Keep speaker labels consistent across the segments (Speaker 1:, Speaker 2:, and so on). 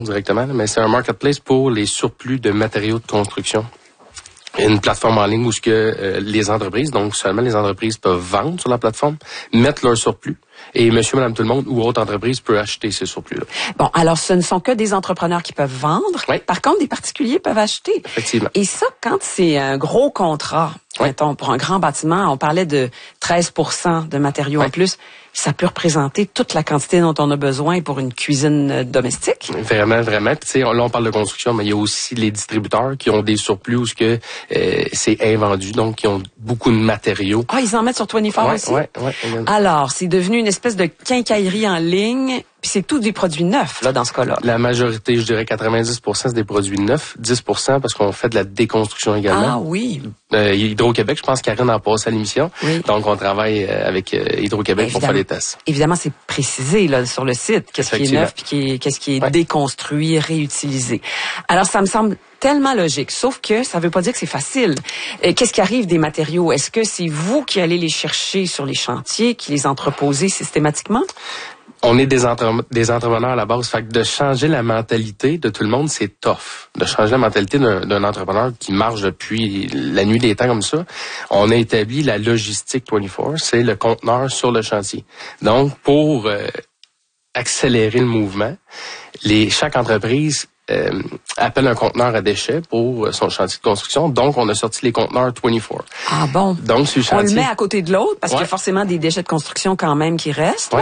Speaker 1: directement, mais c'est un marketplace pour les surplus de matériaux de construction. Une plateforme en ligne où les entreprises, donc seulement les entreprises peuvent vendre sur la plateforme, mettre leur surplus. Et monsieur, madame, tout le monde ou autre entreprise peut acheter ces surplus-là.
Speaker 2: Bon, alors ce ne sont que des entrepreneurs qui peuvent vendre.
Speaker 1: Oui.
Speaker 2: Par contre, des particuliers peuvent acheter.
Speaker 1: Effectivement.
Speaker 2: Et ça, quand c'est un gros contrat, mettons, pour un grand bâtiment, on parlait de 13% de matériaux en plus. Ça peut représenter toute la quantité dont on a besoin pour une cuisine domestique.
Speaker 1: Vraiment, vraiment. Puis, tu sais, là, on parle de construction, mais il y a aussi les distributeurs qui ont des surplus où c'est invendu, donc qui ont beaucoup de matériaux.
Speaker 2: Ah, ils en mettent sur 24 aussi?
Speaker 1: Oui.
Speaker 2: Alors, c'est devenu une espèce de quincaillerie en ligne, puis c'est tout des produits neufs, là, dans ce cas-là.
Speaker 1: La majorité, je dirais 90%, c'est des produits neufs. 10% parce qu'on fait de la déconstruction également.
Speaker 2: Ah oui.
Speaker 1: Hydro-Québec, je pense qu'Karine en passe à l'émission.
Speaker 2: Oui.
Speaker 1: Donc, on travaille avec Hydro-Québec pour faire des tests.
Speaker 2: Évidemment, c'est précisé là sur le site, qu'est-ce qui est neuf puis qu'est-ce qui est déconstruit, réutilisé. Alors, ça me semble tellement logique, sauf que ça veut pas dire que c'est facile. Qu'est-ce qui arrive des matériaux? Est-ce que c'est vous qui allez les chercher sur les chantiers, qui les entreposez systématiquement?
Speaker 1: On est des entrepreneurs à la base. Fait que de changer la mentalité de tout le monde, c'est tough. De changer la mentalité d'un entrepreneur qui marche depuis la nuit des temps comme ça. On a établi la logistique 24, c'est le conteneur sur le chantier. Donc, pour accélérer le mouvement, chaque entreprise appelle un conteneur à déchets pour son chantier de construction. Donc, on a sorti les conteneurs 24.
Speaker 2: Ah bon?
Speaker 1: Donc, sur le chantier,
Speaker 2: on le met à côté de l'autre parce qu'il y a forcément des déchets de construction quand même qui restent.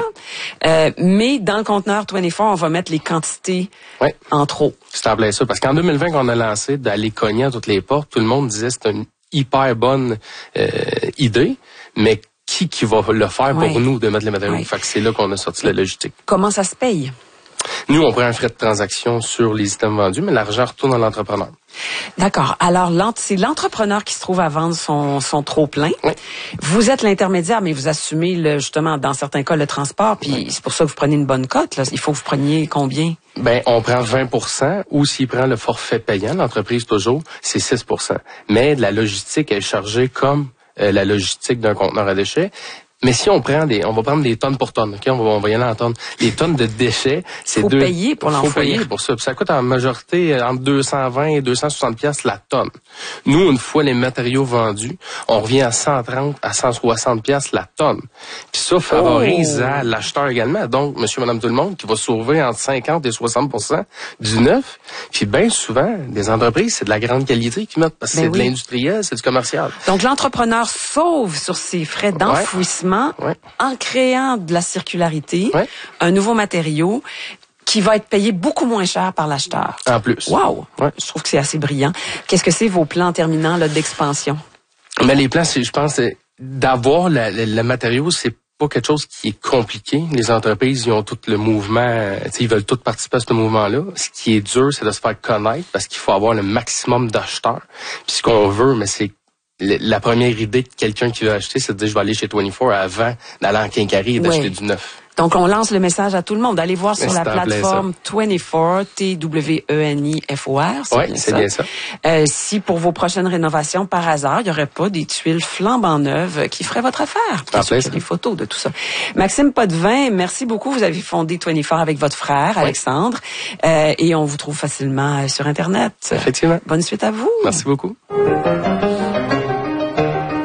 Speaker 2: Mais dans le conteneur 24, on va mettre les quantités en trop.
Speaker 1: C'est en plein ça. Parce qu'en 2020, quand on a lancé d'aller cogner à toutes les portes, tout le monde disait que c'était une hyper bonne idée, mais qui va le faire pour nous de mettre les matériaux? Fait que c'est là qu'on a sorti la logistique.
Speaker 2: Comment ça se paye?
Speaker 1: Nous, on prend un frais de transaction sur les items vendus, mais l'argent retourne à l'entrepreneur.
Speaker 2: D'accord. Alors, c'est l'entrepreneur qui se trouve à vendre son trop-plein.
Speaker 1: Oui.
Speaker 2: Vous êtes l'intermédiaire, mais vous assumez, justement, dans certains cas, le transport, puis c'est pour ça que vous prenez une bonne cote. Là. Il faut que vous preniez combien?
Speaker 1: On prend 20%, ou s'il prend le forfait payant, l'entreprise toujours, c'est 6%. Mais la logistique est chargée comme la logistique d'un conteneur à déchets. Mais si on va prendre des tonnes pour tonnes, ok, on va y aller en tonnes. Les tonnes de déchets, c'est
Speaker 2: faut payer pour l'enfouir.
Speaker 1: Faut payer pour ça. Puis ça coûte en majorité entre 220 et 260 pièces la tonne. Nous, une fois les matériaux vendus, on revient à 130 à 160 pièces la tonne. Puis ça favorise à l'acheteur également. Donc, monsieur, madame, tout le monde, qui va sauver entre 50 et 60% du neuf. Puis bien souvent, des entreprises, c'est de la grande qualité qu'ils mettent parce que c'est de l'industriel, c'est du commercial.
Speaker 2: Donc, l'entrepreneur sauve sur ses frais d'enfouissement en créant de la circularité, un nouveau matériau qui va être payé beaucoup moins cher par l'acheteur.
Speaker 1: En plus.
Speaker 2: Wow! Je trouve que c'est assez brillant. Qu'est-ce que c'est vos plans terminants là, d'expansion?
Speaker 1: Mais les plans, je pense, d'avoir le matériau, c'est pas quelque chose qui est compliqué. Les entreprises, ils ont tout le mouvement, ils veulent tous participer à ce mouvement-là. Ce qui est dur, c'est de se faire connaître parce qu'il faut avoir le maximum d'acheteurs. Puis ce qu'on veut, mais c'est la première idée de quelqu'un qui veut acheter, c'est de dire je vais aller chez 24 avant d'aller en quincaillerie et d'acheter du neuf.
Speaker 2: Donc, on lance le message à tout le monde. Allez voir sur la plateforme 24, TWENIFOR.
Speaker 1: Oui, c'est bien ça.
Speaker 2: Si pour vos prochaines rénovations, par hasard, il n'y aurait pas des tuiles flambant neuves qui feraient votre affaire. Bien sûr, il y a des photos de tout ça. Maxime Potvin, merci beaucoup. Vous avez fondé 24 avec votre frère, Alexandre. Et on vous trouve facilement sur Internet.
Speaker 1: Effectivement.
Speaker 2: Bonne suite à vous.
Speaker 1: Merci beaucoup.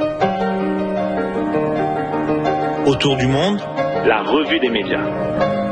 Speaker 3: Autour du monde,
Speaker 4: la revue des médias.